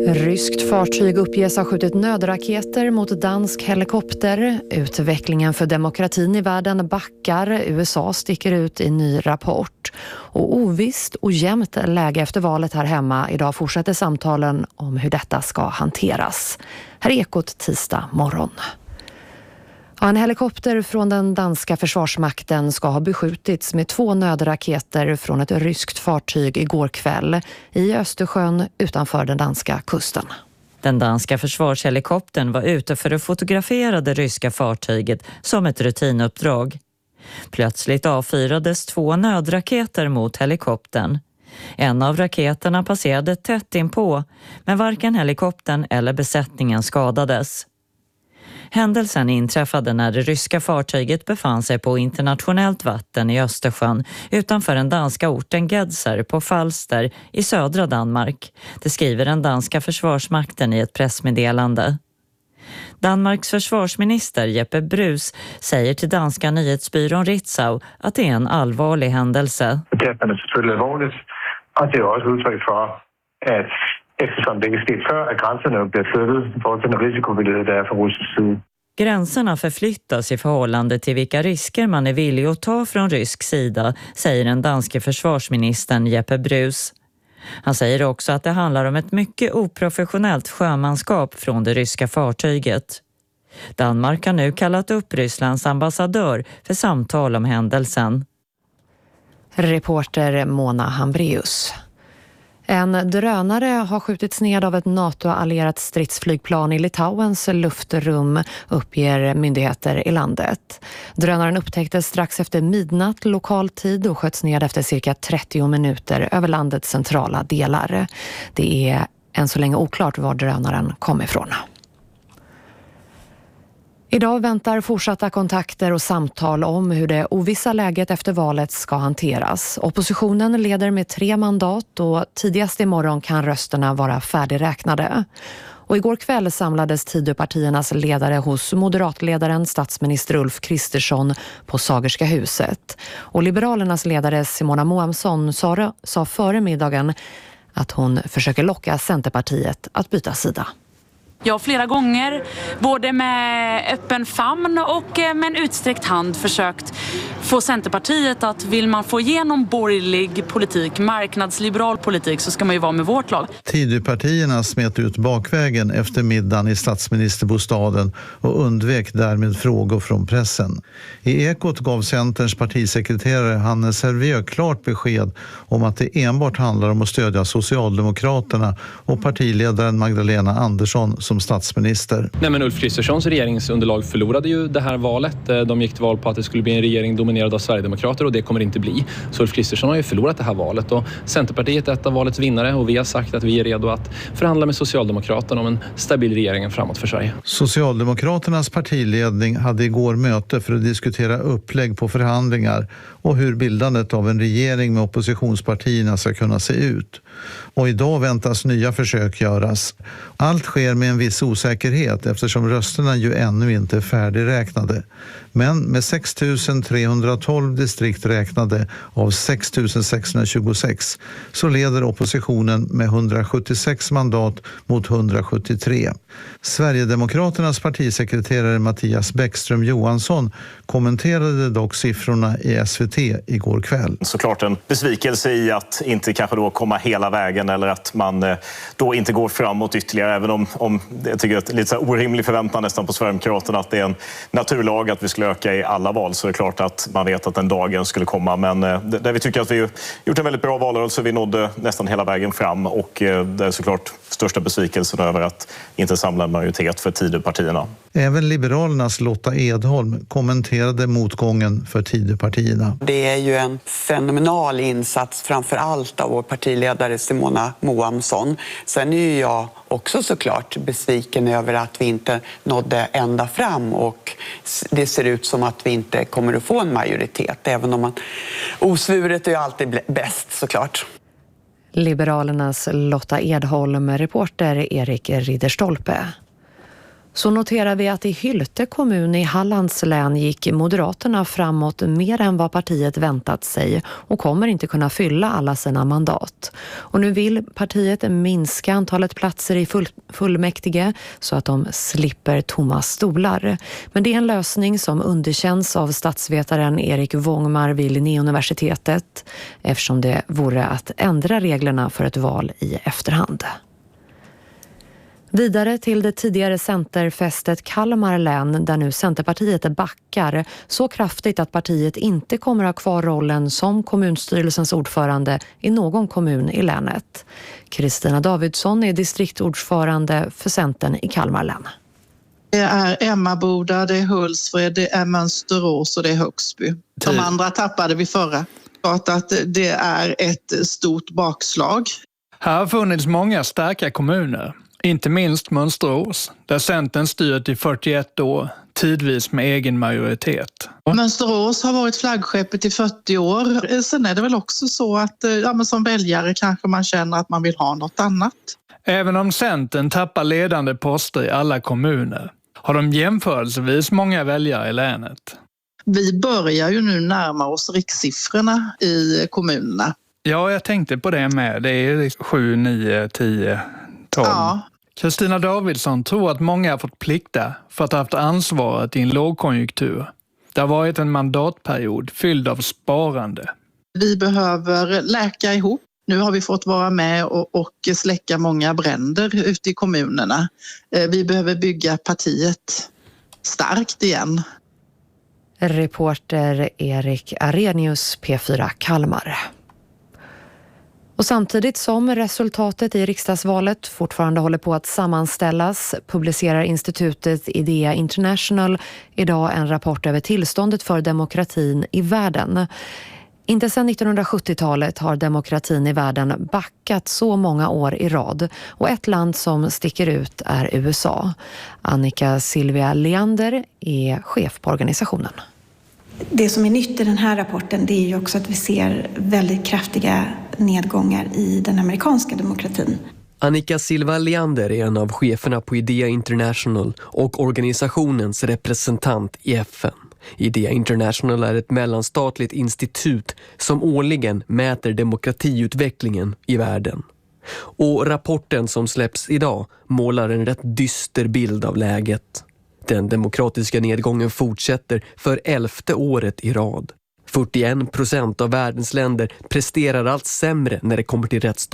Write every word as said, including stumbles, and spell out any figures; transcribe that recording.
Ryskt fartyg uppges ha skjutit nödraketer mot dansk helikopter. Utvecklingen för demokratin i världen backar. U S A sticker ut i ny rapport. Och ovisst och jämnt läge efter valet här hemma. Idag fortsätter samtalen om hur detta ska hanteras. Här är Ekot tisdag morgon. En helikopter från den danska försvarsmakten ska ha beskjutits med två nödraketer från ett ryskt fartyg igår kväll i Östersjön utanför den danska kusten. Den danska försvarshelikoptern var ute för att fotografera det ryska fartyget som ett rutinuppdrag. Plötsligt avfyrades två nödraketer mot helikoptern. En av raketerna passerade tätt inpå, men varken helikoptern eller besättningen skadades. Händelsen inträffade när det ryska fartyget befann sig på internationellt vatten i Östersjön utanför den danska orten Gedser på Falster i södra Danmark. Det skriver den danska försvarsmakten i ett pressmeddelande. Danmarks försvarsminister Jeppe Bruus säger till danska nyhetsbyrån Ritzau att det är en allvarlig händelse. Det är naturligtvis allvarligt och det är också uttryck för att eftersom det är ställt för att gränserna blir flyttat för den risikobilden där från rysk sida. Gränserna förflyttas i förhållande till vilka risker man är villig att ta från rysk sida, säger den danske försvarsministern Jeppe Bruus. Han säger också att det handlar om ett mycket oprofessionellt sjömanskap från det ryska fartyget. Danmark har nu kallat upp Rysslands ambassadör för samtal om händelsen. Reporter Mona Hambreus. En drönare har skjutits ned av ett NATO-allierat stridsflygplan i Litauens luftrum, uppger myndigheter i landet. Drönaren upptäcktes strax efter midnatt lokal tid och sköts ned efter cirka trettio minuter över landets centrala delar. Det är än så länge oklart var drönaren kom ifrån. Idag väntar fortsatta kontakter och samtal om hur det ovissa läget efter valet ska hanteras. Oppositionen leder med tre mandat och tidigast imorgon kan rösterna vara färdigräknade. Och igår kväll samlades Tidöpartiernas ledare hos moderatledaren statsminister Ulf Kristersson på Sagerska huset. Och Liberalernas ledare Simona Moamsson sa, sa före middagen att hon försöker locka Centerpartiet att byta sida. Jag har flera gånger, både med öppen famn och med en utsträckt hand, försökt få Centerpartiet att vill man få igenom borgerlig politik, marknadsliberal politik, så ska man ju vara med vårt lag. Tidöpartierna smet ut bakvägen efter middagen i statsministerbostaden och undvek därmed frågor från pressen. I Ekot gav Centerns partisekreterare Hannes Hervieu klart besked om att det enbart handlar om att stödja Socialdemokraterna och partiledaren Magdalena Andersson som statsminister. Nej, men Ulf Kristerssons regeringsunderlag förlorade ju det här valet. De gick till val på att det skulle bli en regering dominerad av Sverigedemokrater och det kommer inte bli. Så Ulf Kristersson har ju förlorat det här valet och Centerpartiet är ett av valets vinnare och vi har sagt att vi är redo att förhandla med Socialdemokraterna om en stabil regering framåt för Sverige. Socialdemokraternas partiledning hade igår möte för att diskutera upplägg på förhandlingar och hur bildandet av en regering med oppositionspartierna ska kunna se ut. Och idag väntas nya försök göras. Allt sker med en viss osäkerhet eftersom rösterna ju ännu inte är färdigräknade. Men med sex tusen trehundratolv distrikt räknade av sex tusen sexhundratjugosex så leder oppositionen med hundrasjuttiosex mandat mot hundrasjuttiotre. Sverigedemokraternas partisekreterare Mattias Bäckström Johansson kommenterade dock siffrorna i S V T igår kväll. Såklart en besvikelse i att inte kanske då komma hela vägen eller att man då inte går framåt ytterligare, även om, om jag tycker att det är lite så orimlig förväntan nästan på Sverigedemokraterna att det är en naturlag att vi skulle öka i alla val, så är det klart att man vet att den dagen skulle komma, men där vi tycker att vi gjort en väldigt bra valrörelse, vi nådde nästan hela vägen fram och det är såklart största besvikelsen över att inte samla en majoritet för Tidöpartierna. Även Liberalernas Lotta Edholm kommenterade motgången för Tidöpartierna. Det är ju en fenomenal insats framför allt av vår partiledare Simona Moamsson. Sen är ju jag också såklart besviken över att vi inte nådde ända fram och det ser ut som att vi inte kommer att få en majoritet, även om man osvuret är ju alltid bäst såklart. Liberalernas Lotta Edholm, reporter Erik Ridderstolpe. Så noterar vi att i Hylte kommun i Hallands län gick Moderaterna framåt mer än vad partiet väntat sig och kommer inte kunna fylla alla sina mandat. Och nu vill partiet minska antalet platser i full, fullmäktige så att de slipper tomma stolar. Men det är en lösning som underkänns av statsvetaren Erik Wångmar vid Linnéuniversitetet eftersom det vore att ändra reglerna för ett val i efterhand. Vidare till det tidigare centerfästet Kalmar län där nu Centerpartiet backar så kraftigt att partiet inte kommer ha kvar rollen som kommunstyrelsens ordförande i någon kommun i länet. Kristina Davidsson är distriktordförande för Centern i Kalmar län. Det är Emmaboda, det är Hultsfred, det är Mönsterås och det är Högsby. De andra tappade vi förra. Klart att det är ett stort bakslag. Här har funnits många starka kommuner. Inte minst Mönsterås, där Centern styrt i fyrtioett år, tidvis med egen majoritet. Mönsterås har varit flaggskeppet i fyrtio år. Sen är det väl också så att ja, men som väljare kanske man känner att man vill ha något annat. Även om Centern tappar ledande poster i alla kommuner har de jämförelsevis många väljare i länet. Vi börjar ju nu närma oss rikssiffrorna i kommunerna. Ja, jag tänkte på det med. Det är sju, nio, tio, tolv. Ja. Kristina Davidsson tror att många har fått plikta för att ha haft ansvaret i en lågkonjunktur. Det har varit en mandatperiod fylld av sparande. Vi behöver läka ihop. Nu har vi fått vara med och, och släcka många bränder ute i kommunerna. Vi behöver bygga partiet starkt igen. Reporter Erik Arrhenius, P fyra Kalmar. Och samtidigt som resultatet i riksdagsvalet fortfarande håller på att sammanställas publicerar institutet Idea International idag en rapport över tillståndet för demokratin i världen. Inte sedan nittonhundrasjuttiotalet har demokratin i världen backat så många år i rad och ett land som sticker ut är U S A. Annika Silvia Leander är chef på organisationen. Det som är nytt i den här rapporten det är ju också att vi ser väldigt kraftiga nedgångar i den amerikanska demokratin. Annika Silva Leander är en av cheferna på Idea International och organisationens representant i F N. Idea International är ett mellanstatligt institut som årligen mäter demokratiutvecklingen i världen. Och rapporten som släpps idag målar en rätt dyster bild av läget. Den demokratiska nedgången fortsätter för elfte året i rad. fyrtioen procent av världens länder presterar allt sämre när det kommer till rättsstat.